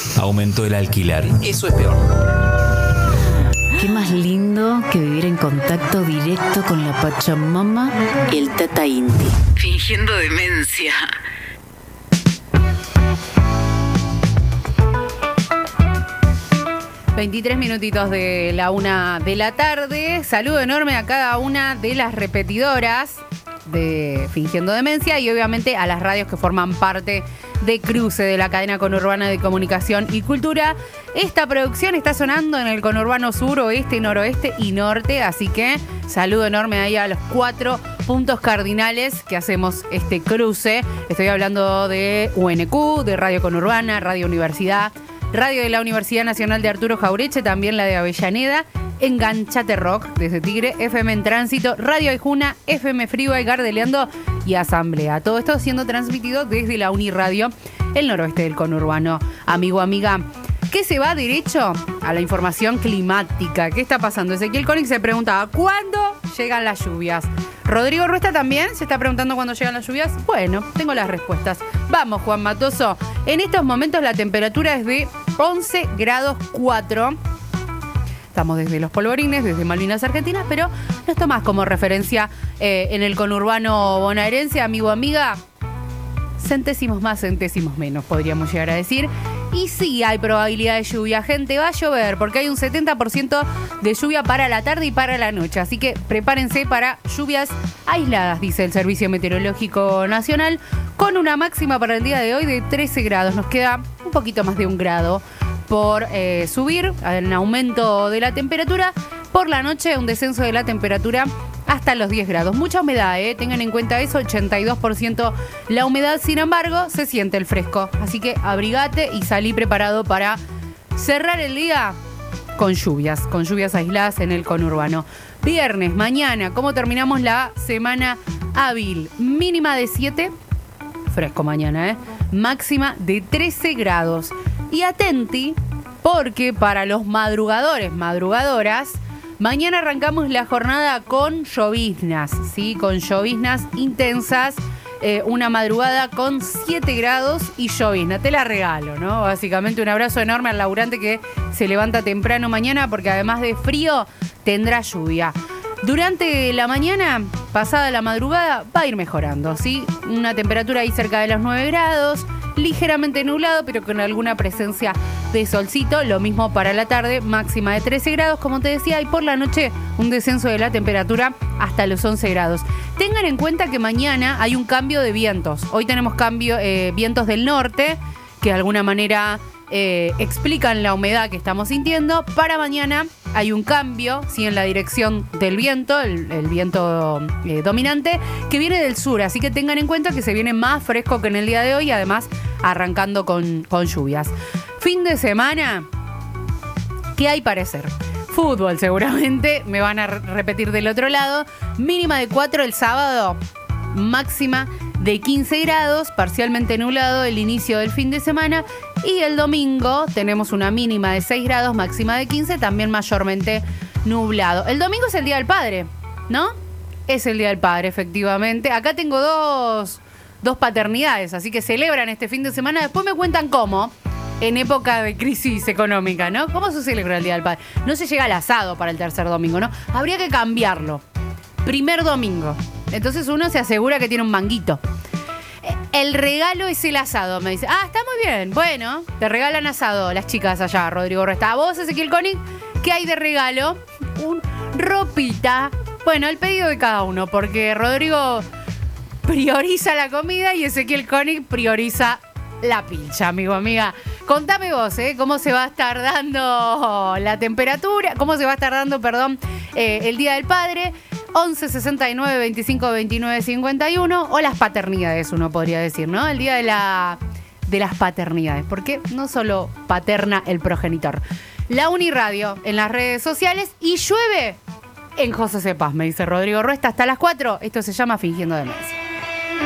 aumentó el alquiler. Eso es peor. Qué más lindo que vivir en contacto directo con la Pachamama y el Tata Inti. Fingiendo demencia. ...23 de la 1 de la tarde. Saludo enorme a cada una de las repetidoras de Fingiendo Demencia y obviamente a las radios que forman parte de Cruce, de la cadena conurbana de comunicación y cultura. Esta producción está sonando en el conurbano sur, oeste, noroeste y norte, así que saludo enorme ahí a los 4 puntos cardinales que hacemos este cruce. Estoy hablando de UNQ, de Radio Conurbana, Radio Universidad, Radio de la Universidad Nacional de Arturo Jaureche, también la de Avellaneda, Enganchate Rock desde Tigre, FM en Tránsito, Radio Aijuna, FM Freeway, Gardeleando y Asamblea. Todo esto siendo transmitido desde la Uniradio, el noroeste del conurbano. Amigo, amiga, ¿qué se va derecho a la información climática? ¿Qué está pasando? Ezequiel Koenig se preguntaba, ¿cuándo llegan las lluvias? Rodrigo Ruesta también se está preguntando cuándo llegan las lluvias. Bueno, tengo las respuestas. Vamos, Juan Matoso. En estos momentos la temperatura es de 11 grados 4. Estamos desde Los Polvorines, desde Malvinas Argentinas, pero nos tomás como referencia en el conurbano bonaerense, amigo, amiga. Centésimos más, centésimos menos, podríamos llegar a decir. Y sí hay probabilidad de lluvia, gente, va a llover, porque hay un 70% de lluvia para la tarde y para la noche. Así que prepárense para lluvias aisladas, dice el Servicio Meteorológico Nacional, con una máxima para el día de hoy de 13 grados. Nos queda un poquito más de 1 grado por subir, en aumento de la temperatura. Por la noche, un descenso de la temperatura hasta los 10 grados. Mucha humedad, tengan en cuenta eso, 82% la humedad. Sin embargo, se siente el fresco. Así que abrigate y salí preparado para cerrar el día con lluvias aisladas en el conurbano. Viernes, mañana, ¿cómo terminamos la semana hábil? Mínima de 7, fresco mañana, máxima de 13 grados. Y atenti, porque para los madrugadores, madrugadoras, mañana arrancamos la jornada con lloviznas, ¿sí? Con lloviznas intensas, una madrugada con 7 grados y llovizna. Te la regalo, ¿no? Básicamente un abrazo enorme al laburante que se levanta temprano mañana, porque además de frío, tendrá lluvia. Durante la mañana, pasada la madrugada, va a ir mejorando, ¿sí? Una temperatura ahí cerca de los 9 grados, ligeramente nublado, pero con alguna presencia de solcito. Lo mismo para la tarde, máxima de 13 grados, como te decía, y por la noche un descenso de la temperatura hasta los 11 grados. Tengan en cuenta que mañana hay un cambio de vientos. Hoy tenemos vientos del norte, que de alguna manera explican la humedad que estamos sintiendo. Para mañana hay un cambio, ¿sí? En la dirección del viento, el viento dominante, que viene del sur. Así que tengan en cuenta que se viene más fresco que en el día de hoy, además arrancando con lluvias. Fin de semana, ¿qué hay para hacer? Fútbol seguramente, me van a repetir del otro lado. Mínima de 4 el sábado, máxima de 15 grados, parcialmente nublado el inicio del fin de semana. Y el domingo tenemos una mínima de 6 grados, máxima de 15, también mayormente nublado. El domingo es el Día del Padre, ¿no? Es el Día del Padre, efectivamente. Acá tengo dos paternidades, así que celebran este fin de semana. Después me cuentan cómo, en época de crisis económica, ¿no? ¿Cómo se celebra el Día del Padre? No se llega al asado para el tercer domingo, ¿no? Habría que cambiarlo. Primer domingo. Entonces uno se asegura que tiene un manguito. El regalo es el asado, me dice. Ah, está muy bien. Bueno, te regalan asado las chicas allá, Rodrigo Resta. ¿A vos, Ezequiel Koenig, qué hay de regalo? Ropita. Bueno, el pedido de cada uno, porque Rodrigo prioriza la comida y Ezequiel Koenig prioriza la pilcha, amigo, amiga. Contame vos, cómo se va a estar dando la temperatura, cómo se va a estar dando, el Día del Padre. 11 69 25 29 51, o las paternidades, uno podría decir, ¿no? El día de las paternidades, porque no solo paterna el progenitor. La Uniradio en las redes sociales, y llueve en José Cepaz, me dice Rodrigo Ruesta, hasta las 4. Esto se llama Fingiendo Demencia.